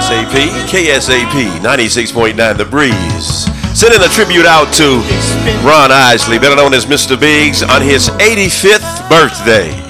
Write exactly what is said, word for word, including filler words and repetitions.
S A P, K S A P, ninety-six point nine The Breeze. Sending a tribute out to Ron Isley, better known as Mister Biggs, on his eighty-fifth birthday.